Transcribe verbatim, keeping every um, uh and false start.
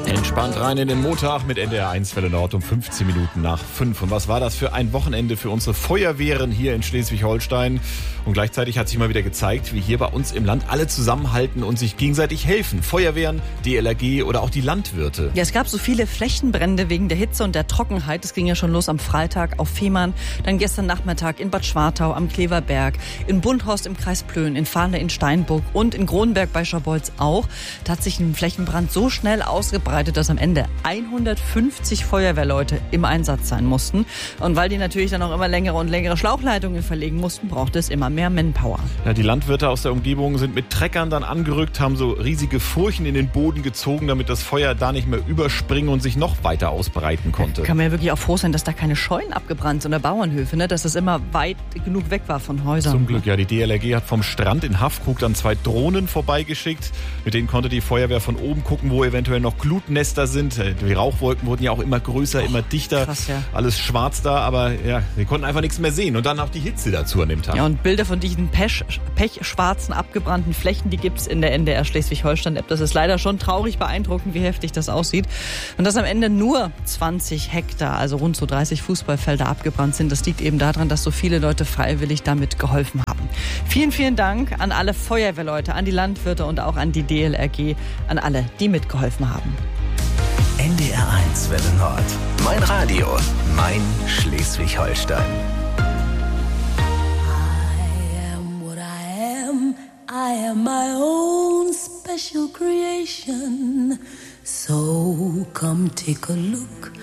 Entspannt rein in den Montag mit N D R eins Welle Nord um fünfzehn Minuten nach fünf. Und was war das für ein Wochenende für unsere Feuerwehren hier in Schleswig-Holstein? Und gleichzeitig hat sich mal wieder gezeigt, wie hier bei uns im Land alle zusammenhalten und sich gegenseitig helfen. Feuerwehren, D L R G oder auch die Landwirte. Ja, es gab so viele Flächenbrände wegen der Hitze und der Trockenheit. Das ging ja schon los am Freitag auf Fehmarn, dann gestern Nachmittag in Bad Schwartau am Kleverberg, in Bundhorst im Kreis Plön, in Fahrle in Steinburg und in Kronenberg bei Scharbeutz auch. Da hat sich ein Flächenbrand so schnell ausgebreitet, dass am Ende hundertfünfzig Feuerwehrleute im Einsatz sein mussten. Und weil die natürlich dann auch immer längere und längere Schlauchleitungen verlegen mussten, brauchte es immer mehr Manpower. Ja, die Landwirte aus der Umgebung sind mit Treckern dann angerückt, haben so riesige Furchen in den Boden gezogen, damit das Feuer da nicht mehr überspringen und sich noch weiter ausbreiten konnte. Kann man ja wirklich auch froh sein, dass da keine Scheunen abgebrannt sind oder Bauernhöfe, ne? Dass das immer weit genug weg war von Häusern. Zum Glück, ja. Die D L R G hat vom Strand in Haffkrug dann zwei Drohnen vorbeigeschickt. Mit denen konnte die Feuerwehr von oben gucken, wo eventuell noch Glutnester sind. Die Rauchwolken wurden ja auch immer größer, oh, immer dichter. Krass, ja. Alles schwarz da, aber ja, sie konnten einfach nichts mehr sehen. Und dann auch die Hitze dazu an dem Tag. Ja, und Bilder von diesen Pech, pechschwarzen, abgebrannten Flächen, die gibt's in der N D R Schleswig-Holstein-App. Das ist leider schon traurig beeindruckend, wie heftig das aussieht. Und dass am Ende nur zwanzig Hektar, also rund so dreißig Fußballfelder abgebrannt sind, das liegt eben daran, dass so viele Leute freiwillig damit geholfen haben. Vielen, vielen Dank an alle Feuerwehrleute, an die Landwirte und auch an die D L R G, an alle, die mitgeholfen haben. N D R eins Welle Nord. Mein Radio, mein Schleswig-Holstein. I am what I am. I am my own special creation. So come take a look